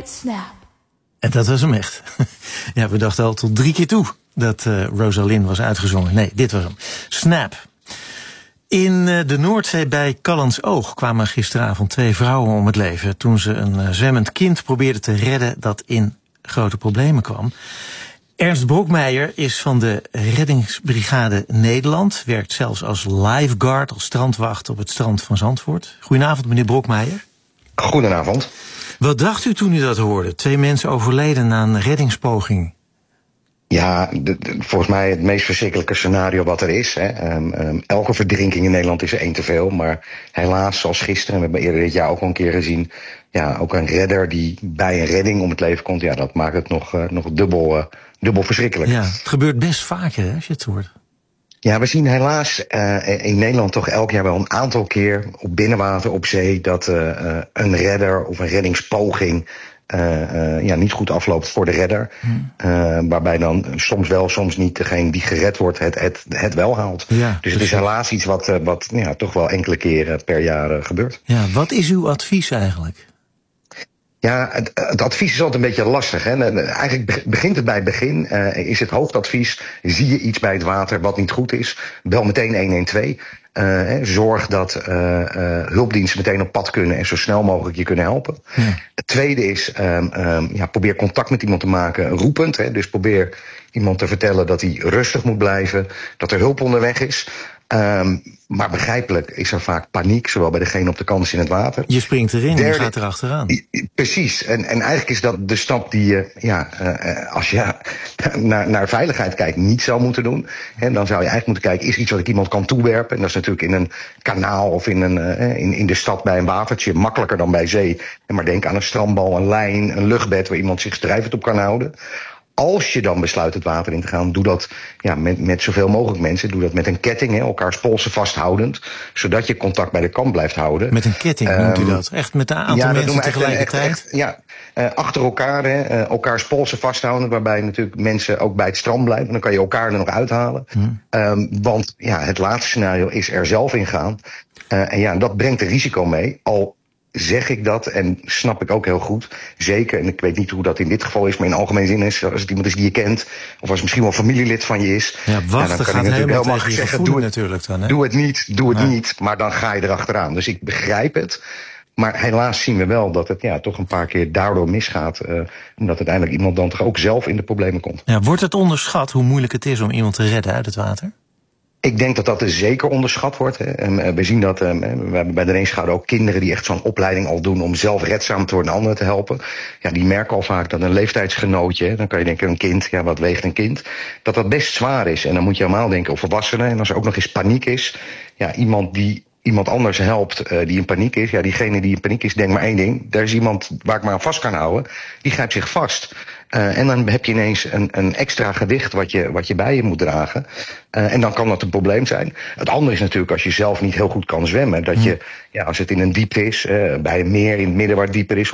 met Snap. En dat was hem echt. Ja, we dachten al tot 3 keer toe dat Rosalind was uitgezongen. Nee, dit was hem. Snap. In de Noordzee bij Callantsoog kwamen gisteravond 2 vrouwen om het leven toen ze een zwemmend kind probeerden te redden dat in grote problemen kwam. Ernst Brokmeijer is van de Reddingsbrigade Nederland, werkt zelfs als lifeguard, als strandwacht op het strand van Zandvoort. Goedenavond, meneer Brokmeijer. Goedenavond. Wat dacht u toen u dat hoorde? 2 mensen overleden na een reddingspoging. Ja, volgens mij het meest verschrikkelijke scenario wat er is. Hè. Elke verdrinking in Nederland is er 1 te veel. Maar helaas, zoals gisteren, we hebben eerder dit jaar ook al een keer gezien, ja, ook een redder die bij een redding om het leven komt. Ja, dat maakt het nog dubbel verschrikkelijk. Ja, het gebeurt best vaker, hè, als je het hoort. Ja, we zien helaas in Nederland toch elk jaar wel een aantal keer op binnenwater, op zee, dat een redder of een reddingspoging niet goed afloopt voor de redder. Waarbij dan soms wel, soms niet degene die gered wordt het wel haalt. Ja, dus het is helaas iets wat toch wel enkele keren per jaar gebeurt. Ja, wat is uw advies eigenlijk? Ja, het advies is altijd een beetje lastig. Hè? Eigenlijk begint het bij het begin. Is het hoofdadvies, zie je iets bij het water wat niet goed is, bel meteen 112. Zorg dat hulpdiensten meteen op pad kunnen en zo snel mogelijk je kunnen helpen. Ja. Het tweede is, probeer contact met iemand te maken, roepend. Hè? Dus probeer iemand te vertellen dat hij rustig moet blijven, dat er hulp onderweg is. Maar begrijpelijk is er vaak paniek, zowel bij degene op de kant als in het water. Je springt erin en je gaat erachteraan. Precies. En eigenlijk is dat de stap die je, als je naar veiligheid kijkt, niet zou moeten doen. En dan zou je eigenlijk moeten kijken, is iets wat ik iemand kan toewerpen? En dat is natuurlijk in een kanaal of in de stad bij een watertje makkelijker dan bij zee. Maar denk aan een strandbal, een lijn, een luchtbed waar iemand zich drijvend op kan houden. Als je dan besluit het water in te gaan, doe dat met zoveel mogelijk mensen. Doe dat met een ketting, elkaars polsen vasthoudend, zodat je contact bij de kant blijft houden. Met een ketting noemt u dat? Echt met een aantal mensen tegelijkertijd? Achter elkaar, elkaars polsen vasthouden, waarbij natuurlijk mensen ook bij het strand blijven. Dan kan je elkaar er nog uithalen. Want het laatste scenario is er zelf in gaan. En dat brengt een risico mee. Al zeg ik dat en snap ik ook heel goed. Zeker, en ik weet niet hoe dat in dit geval is, maar in algemene zin is, als het iemand is die je kent, of als het misschien wel familielid van je is. Ja, wachten dan kan gaat ik natuurlijk helemaal tegen je gevoel natuurlijk dan. Hè? Doe het niet, maar dan ga je erachteraan. Dus ik begrijp het. Maar helaas zien we wel dat het toch een paar keer daardoor misgaat. Omdat uiteindelijk iemand dan toch ook zelf in de problemen komt. Ja, wordt het onderschat hoe moeilijk het is om iemand te redden uit het water? Ik denk dat er zeker onderschat wordt. We zien dat, we hebben bij de Reenschouwer ook kinderen die echt zo'n opleiding al doen om zelf redzaam te worden en anderen te helpen. Ja, die merken al vaak dat een leeftijdsgenootje, dan kan je denken een kind, wat weegt een kind, dat best zwaar is. En dan moet je allemaal denken of volwassenen. En als er ook nog eens paniek is, iemand die iemand anders helpt die in paniek is. Ja, diegene die in paniek is, denkt maar 1 ding. Er is iemand waar ik maar aan vast kan houden. Die grijpt zich vast. En dan heb je ineens een extra gewicht wat je bij je moet dragen. En dan kan dat een probleem zijn. Het andere is natuurlijk als je zelf niet heel goed kan zwemmen. Dat je, als het in een diepte is, bij een meer in het midden waar het dieper is,